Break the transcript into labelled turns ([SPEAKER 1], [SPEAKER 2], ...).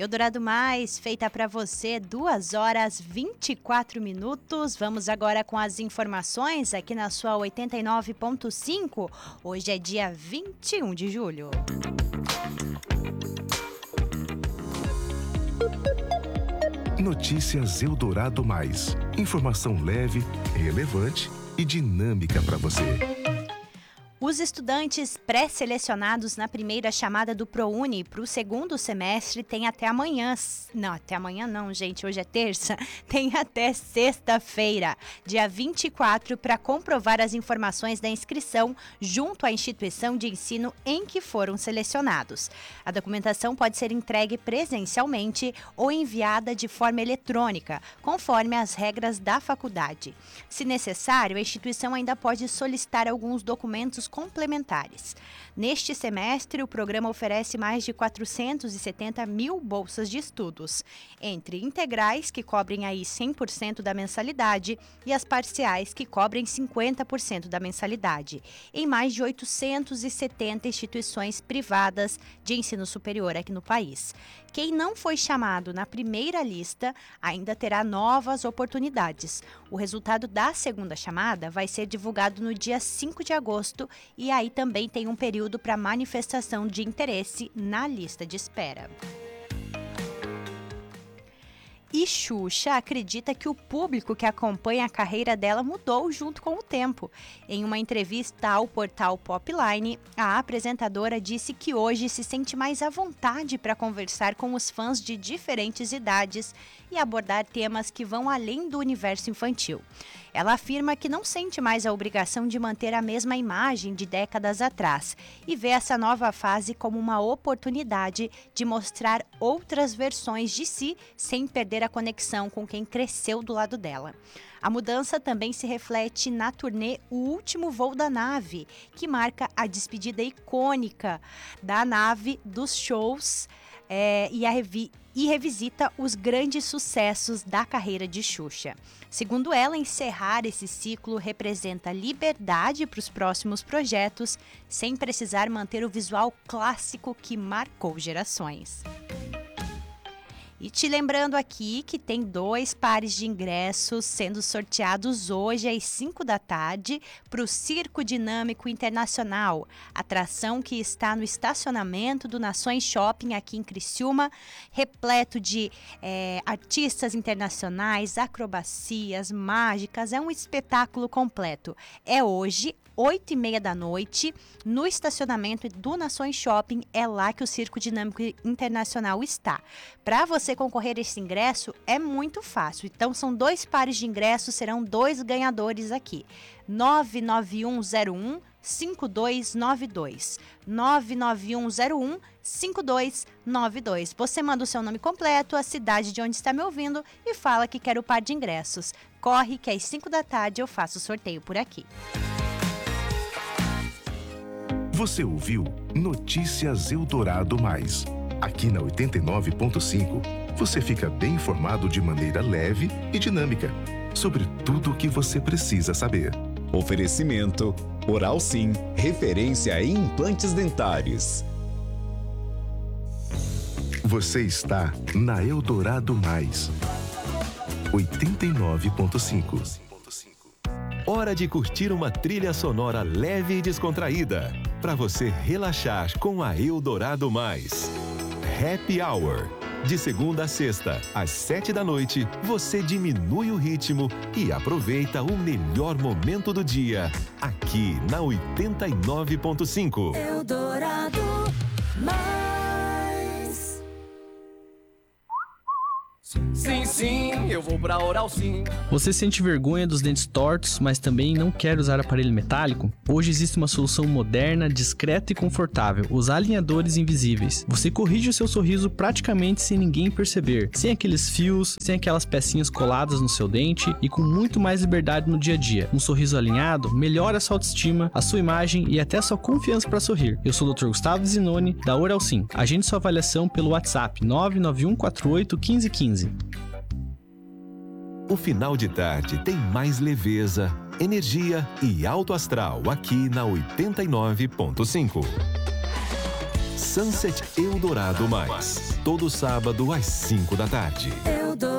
[SPEAKER 1] Eldorado Mais, feita para você, 2h24. Vamos agora com as informações aqui na sua 89.5. Hoje é dia 21 de julho.
[SPEAKER 2] Notícias Eldorado Mais. Informação leve, relevante e dinâmica para você.
[SPEAKER 1] Os estudantes pré-selecionados na primeira chamada do ProUni para o segundo semestre têm até amanhã. Não, até amanhã não, gente. Hoje é terça. Tem até sexta-feira, dia 24, para comprovar as informações da inscrição junto à instituição de ensino em que foram selecionados. A documentação pode ser entregue presencialmente ou enviada de forma eletrônica, conforme as regras da faculdade. Se necessário, a instituição ainda pode solicitar alguns documentos complementares. Neste semestre, o programa oferece mais de 470 mil bolsas de estudos, entre integrais, que cobrem aí 100% da mensalidade, e as parciais, que cobrem 50% da mensalidade, em mais de 870 instituições privadas de ensino superior aqui no país. Quem não foi chamado na primeira lista ainda terá novas oportunidades. O resultado da segunda chamada vai ser divulgado no dia 5 de agosto e aí também tem um período para manifestação de interesse na lista de espera. E Xuxa acredita que o público que acompanha a carreira dela mudou junto com o tempo. Em uma entrevista ao portal Popline, a apresentadora disse que hoje se sente mais à vontade para conversar com os fãs de diferentes idades e abordar temas que vão além do universo infantil. Ela afirma que não sente mais a obrigação de manter a mesma imagem de décadas atrás e vê essa nova fase como uma oportunidade de mostrar outras versões de si sem perder a conexão com quem cresceu do lado dela. A mudança também se reflete na turnê O Último Voo da Nave, que marca a despedida icônica da nave dos shows e revisita os grandes sucessos da carreira de Xuxa. Segundo ela, encerrar esse ciclo representa liberdade para os próximos projetos, sem precisar manter o visual clássico que marcou gerações. E te lembrando aqui que tem 2 pares de ingressos sendo sorteados hoje às 5 da tarde para o Circo Dinâmico Internacional, atração que está no estacionamento do Nações Shopping aqui em Criciúma, repleto de artistas internacionais, acrobacias, mágicas, é um espetáculo completo. É hoje, 8h30 da noite, no estacionamento do Nações Shopping, é lá que o Circo Dinâmico Internacional está. Para você concorrer a esse ingresso é muito fácil, então são 2 pares de ingressos, serão 2 ganhadores aqui. 99101 5292 99101 5292. Você manda o seu nome completo, a cidade de onde está me ouvindo e fala que quer o par de ingressos. Corre que às 5 da tarde eu faço o sorteio por aqui.
[SPEAKER 2] Você ouviu Notícias Eldorado Mais. Aqui na 89.5, você fica bem informado de maneira leve e dinâmica sobre tudo o que você precisa saber.
[SPEAKER 3] Oferecimento Oral Sim, referência em implantes dentários.
[SPEAKER 2] Você está na Eldorado Mais. 89.5.
[SPEAKER 4] Hora de curtir uma trilha sonora leve e descontraída, para você relaxar com a Eldorado Mais. Happy Hour. De segunda a sexta, às 7 da noite, você diminui o ritmo e aproveita o melhor momento do dia, aqui na 89.5.
[SPEAKER 5] Eldorado Mais.
[SPEAKER 6] Sim, sim, eu vou pra Oral Sim.
[SPEAKER 7] Você sente vergonha dos dentes tortos, mas também não quer usar aparelho metálico? Hoje existe uma solução moderna, discreta e confortável, os alinhadores invisíveis. Você corrige o seu sorriso praticamente sem ninguém perceber, sem aqueles fios, sem aquelas pecinhas coladas no seu dente e com muito mais liberdade no dia a dia. Um sorriso alinhado melhora a sua autoestima, a sua imagem e até a sua confiança para sorrir. Eu sou o Dr. Gustavo Zinoni, da Oral Sim. Agende sua avaliação pelo WhatsApp 991481515.
[SPEAKER 4] O final de tarde tem mais leveza, energia e alto astral aqui na 89.5. Sunset Eldorado Mais. Todo sábado às 5 da tarde.
[SPEAKER 5] Eldorado.